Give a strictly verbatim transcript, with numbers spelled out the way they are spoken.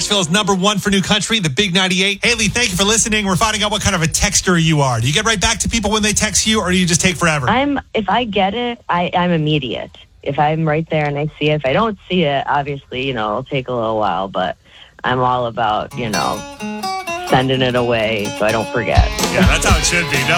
Nashville's number one for new country, the Big ninety-eight. Haley, thank you for listening. We're finding out what kind of a texter you are. Do you get right back to people when they text you, or do you just take forever? I'm. If I get it, I, I'm immediate. If I'm right there and I see it, if I don't see it, obviously, you know, it'll take a little while, but I'm all about, you know, sending it away so I don't forget. Yeah, that's how it should be. No.